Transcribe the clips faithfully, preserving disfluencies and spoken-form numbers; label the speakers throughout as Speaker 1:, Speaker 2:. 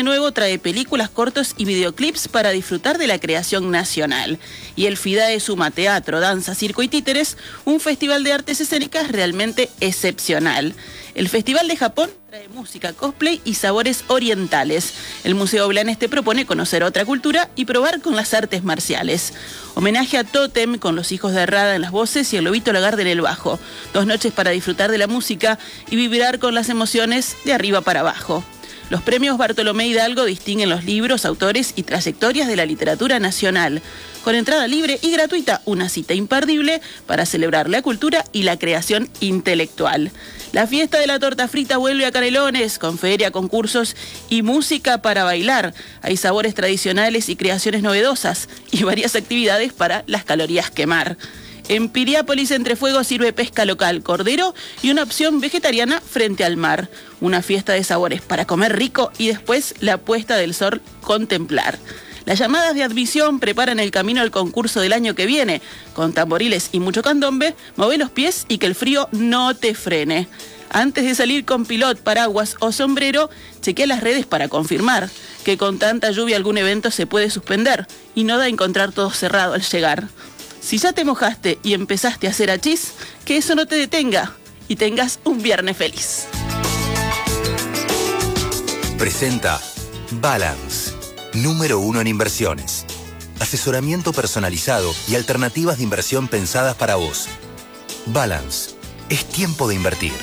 Speaker 1: nuevo trae películas, cortos y videoclips para disfrutar de la creación nacional. Y el FIDAE suma teatro, danza, circo y títeres, un festival de artes escénicas realmente excepcional. El Festival de Japón trae música, cosplay y sabores orientales. El Museo Blanes te propone conocer otra cultura y probar con las artes marciales. Homenaje a Tótem con los hijos de Rada en las voces y el Lobito Lagarde en el bajo. Dos noches para disfrutar de la música y vibrar con las emociones de arriba para abajo. Los premios Bartolomé Hidalgo distinguen los libros, autores y trayectorias de la literatura nacional. Con entrada libre y gratuita, una cita imperdible para celebrar la cultura y la creación intelectual. La fiesta de la torta frita vuelve a Canelones, con feria, concursos y música para bailar. Hay sabores tradicionales y creaciones novedosas y varias actividades para las calorías quemar. En Piriápolis, Entre Fuegos, sirve pesca local, cordero y una opción vegetariana frente al mar. Una fiesta de sabores para comer rico y después la puesta del sol contemplar. Las llamadas de admisión preparan el camino al concurso del año que viene. Con tamboriles y mucho candombe, mueve los pies y que el frío no te frene. Antes de salir con pilot, paraguas o sombrero, chequea las redes para confirmar que con tanta lluvia algún evento se puede suspender y no da a encontrar todo cerrado al llegar. Si ya te mojaste y empezaste a hacer achís, que eso no te detenga y tengas un viernes feliz.
Speaker 2: Presenta Balance, número uno en inversiones. Asesoramiento personalizado y alternativas de inversión pensadas para vos. Balance, es tiempo de invertir.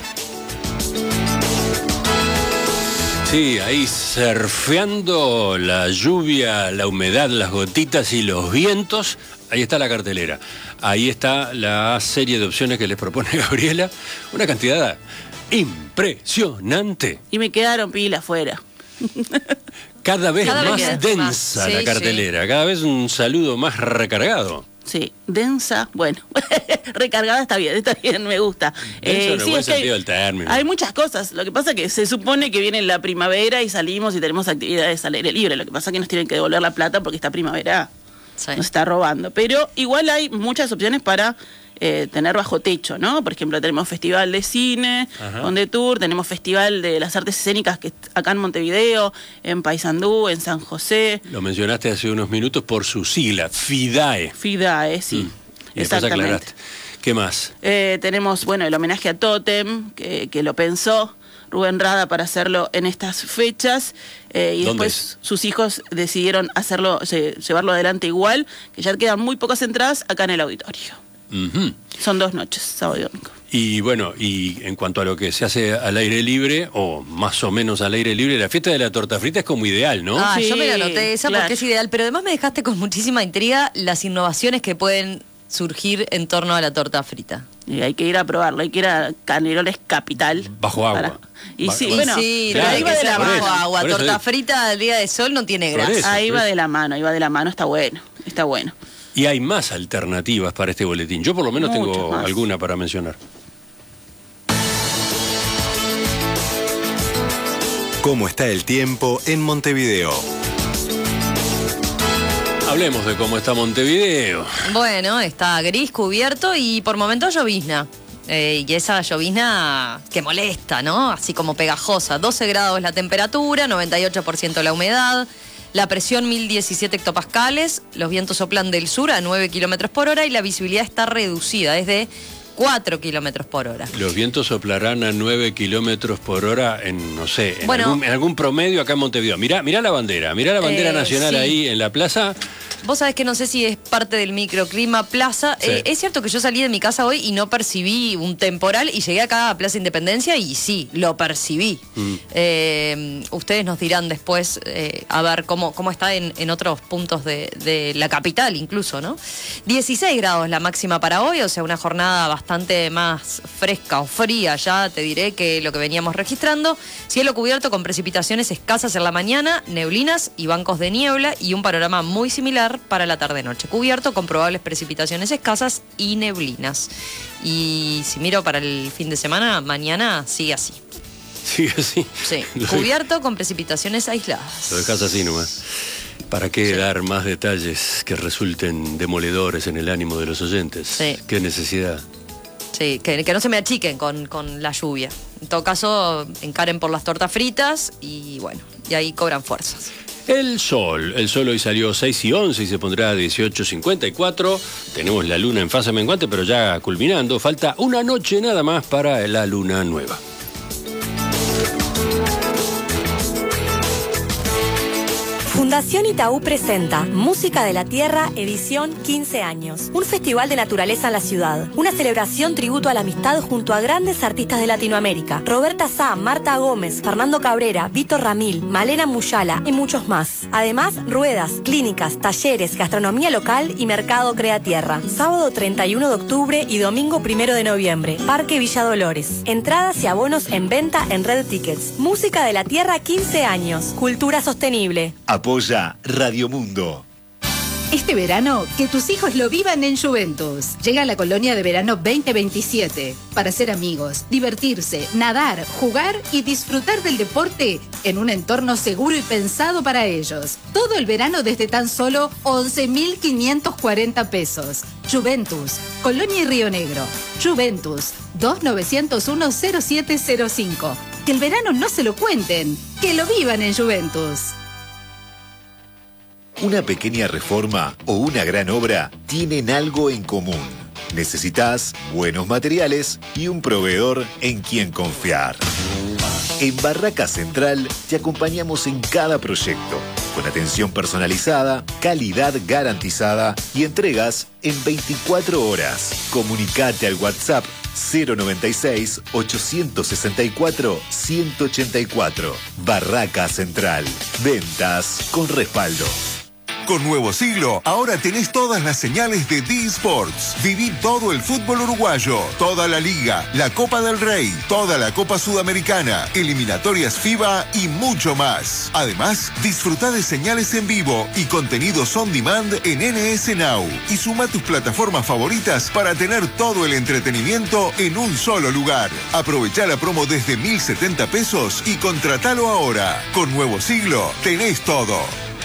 Speaker 3: Sí, ahí surfeando la lluvia, la humedad, las gotitas y los vientos. Ahí está la cartelera. Ahí está la serie de opciones que les propone Gabriela. Una cantidad impresionante.
Speaker 1: Y me quedaron pilas afuera.
Speaker 3: Cada vez
Speaker 1: Cada
Speaker 3: más
Speaker 1: vez
Speaker 3: densa
Speaker 1: más.
Speaker 3: la
Speaker 1: Sí,
Speaker 3: cartelera. Sí. Cada vez un saludo más recargado.
Speaker 1: Sí, densa, bueno, recargada está bien, está bien, me gusta.
Speaker 3: Eh, sí,
Speaker 1: es
Speaker 3: es que hay, del término.
Speaker 1: hay muchas cosas, lo que pasa es que se supone que viene la primavera y salimos y tenemos actividades al aire libre, lo que pasa es que nos tienen que devolver la plata porque esta primavera sí. nos está robando, pero igual hay muchas opciones para eh, tener bajo techo, ¿no? Por ejemplo, tenemos festival de cine, on the tour, tenemos festival de las artes escénicas que acá en Montevideo, en Paysandú, en San José.
Speaker 3: Lo mencionaste hace unos minutos por su sigla, FIDAE.
Speaker 1: FIDAE, sí.
Speaker 3: Mm. Y después aclaraste. ¿Qué más?
Speaker 1: Eh, tenemos, bueno, el homenaje a Tótem, que, que lo pensó Rubén Rada para hacerlo en estas fechas, eh, y después es? sus hijos decidieron hacerlo, se, llevarlo adelante igual, que ya quedan muy pocas entradas acá en el auditorio. Uh-huh. Son dos noches, sábado y domingo.
Speaker 3: Y bueno, y en cuanto a lo que se hace al aire libre, o más o menos al aire libre, la fiesta de la torta frita es como ideal, ¿no?
Speaker 4: Ah,
Speaker 1: sí,
Speaker 4: yo me la anoté esa
Speaker 1: claro.
Speaker 4: porque es ideal, pero además me dejaste con muchísima intriga las innovaciones que pueden surgir en torno a la torta frita.
Speaker 1: Y hay que ir a probarlo, hay que ir a Canelones Capital.
Speaker 3: Bajo agua.
Speaker 1: Para... Y
Speaker 3: ba
Speaker 1: sí,
Speaker 3: ba
Speaker 1: bueno,
Speaker 4: sí,
Speaker 1: pero
Speaker 4: claro,
Speaker 1: ahí va de la
Speaker 4: bajo
Speaker 1: mano.
Speaker 4: agua,
Speaker 3: Por eso
Speaker 4: torta
Speaker 3: es.
Speaker 4: frita al día de sol no tiene
Speaker 3: Por
Speaker 4: grasa.
Speaker 3: eso.
Speaker 1: Ahí va de la mano, ahí va de la mano, está bueno, está bueno.
Speaker 3: Y hay más alternativas para este boletín. Yo por lo menos
Speaker 1: Muchas
Speaker 3: tengo
Speaker 1: más.
Speaker 3: alguna para mencionar.
Speaker 2: ¿Cómo está el tiempo en Montevideo?
Speaker 3: Hablemos de cómo está Montevideo.
Speaker 4: Bueno, está gris, cubierto y por momentos llovizna. Eh, y esa llovizna que molesta, ¿no? Así como pegajosa. doce grados la temperatura, noventa y ocho por ciento la humedad. La presión mil diecisiete hectopascales, los vientos soplan del sur a nueve kilómetros por hora y la visibilidad está reducida, es de cuatro kilómetros por hora.
Speaker 3: Los vientos soplarán a nueve kilómetros por hora en, no sé, en,
Speaker 4: bueno,
Speaker 3: algún, en algún promedio acá en Montevideo. Mirá, mirá la bandera, mirá la bandera
Speaker 4: eh,
Speaker 3: nacional
Speaker 4: sí.
Speaker 3: ahí en la plaza.
Speaker 4: Vos sabés que no sé si es parte del microclima plaza.
Speaker 3: Sí.
Speaker 4: Eh, es cierto que yo salí de mi casa hoy y no percibí un temporal y llegué acá a Plaza Independencia y sí, lo percibí. Mm. Eh, ustedes nos dirán después eh, a ver cómo, cómo está en, en otros puntos de, de la capital incluso, ¿no? dieciséis grados la máxima para hoy, o sea, una jornada bastante más fresca o fría, ya te diré que lo que veníamos registrando. Cielo cubierto con precipitaciones escasas en la mañana, neblinas y bancos de niebla y un panorama muy similar para la tarde-noche. Cubierto con probables precipitaciones escasas y neblinas. Y si miro para el fin de semana, mañana sigue así.
Speaker 3: Sigue así.
Speaker 4: Sí, cubierto con precipitaciones aisladas.
Speaker 3: Lo dejas así nomás. ¿Para qué sí. dar más detalles que resulten demoledores en el ánimo de los oyentes?
Speaker 4: Sí.
Speaker 3: ¿Qué necesidad?
Speaker 4: Sí, que, que no se me achiquen con, con la lluvia. En todo caso, encaren por las tortas fritas y bueno, y ahí cobran fuerzas.
Speaker 3: El sol, el sol hoy salió seis y once y se pondrá a dieciocho cincuenta y cuatro. Tenemos la luna en fase menguante, pero ya culminando. Falta una noche nada más para la luna nueva.
Speaker 5: Fundación Itaú presenta Música de la Tierra, edición quince años. Un festival de naturaleza en la ciudad. Una celebración tributo a la amistad junto a grandes artistas de Latinoamérica. Roberta Sá, Marta Gómez, Fernando Cabrera, Víctor Ramil, Malena Muyala y muchos más. Además, ruedas, clínicas, talleres, gastronomía local y mercado Crea Tierra. Sábado treinta y uno de octubre y domingo primero de noviembre. Parque Villa Dolores. Entradas y abonos en venta en Red Tickets. Música de la Tierra, quince años. Cultura sostenible.
Speaker 6: Apoya Radio Mundo.
Speaker 7: Este verano, que tus hijos lo vivan en Juventus. Llega la colonia de verano veinte veintisiete para ser amigos, divertirse, nadar, jugar y disfrutar del deporte en un entorno seguro y pensado para ellos. Todo el verano desde tan solo once mil quinientos cuarenta pesos. Juventus, Colonia y Río Negro. Juventus, dos nueve cero uno cero siete cero cinco. Que el verano no se lo cuenten, que lo vivan en Juventus.
Speaker 6: Una pequeña reforma o una gran obra tienen algo en común. Necesitas buenos materiales y un proveedor en quien confiar. En Barraca Central te acompañamos en cada proyecto, con atención personalizada, calidad garantizada y entregas en veinticuatro horas. Comunicate al WhatsApp cero noventa y seis, ochocientos sesenta y cuatro, ciento ochenta y cuatro. Barraca Central. Ventas con respaldo.
Speaker 8: Con Nuevo Siglo, ahora tenés todas las señales de D-Sports. Viví todo el fútbol uruguayo, toda la Liga, la Copa del Rey, toda la Copa Sudamericana, eliminatorias FIBA y mucho más. Además, disfruta de señales en vivo y contenidos on demand en N S Now. Y suma tus plataformas favoritas para tener todo el entretenimiento en un solo lugar. Aprovecha la promo desde mil setenta pesos y contratalo ahora. Con Nuevo Siglo, tenés todo.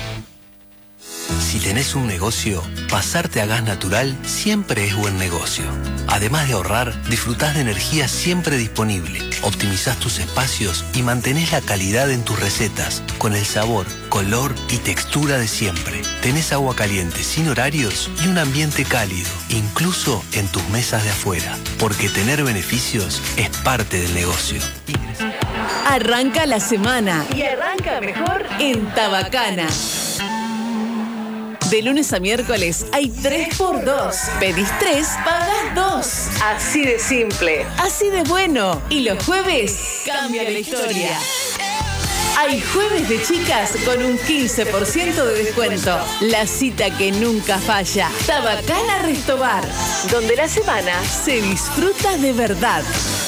Speaker 9: Si tenés un negocio, pasarte a gas natural siempre es buen negocio. Además de ahorrar, disfrutás de energía siempre disponible, optimizás tus espacios y mantenés la calidad en tus recetas, con el sabor, color y textura de siempre. Tenés agua caliente sin horarios y un ambiente cálido, incluso en tus mesas de afuera, porque tener beneficios es parte del negocio.
Speaker 10: Arranca la semana y arranca mejor en Tabacana. De lunes a miércoles hay tres por dos. Pedís tres, pagas dos. Así de simple, así de bueno. Y los jueves cambia la historia. Hay jueves de chicas con un quince por ciento de descuento. La cita que nunca falla. Tabacana Restobar, donde la semana se disfruta de verdad.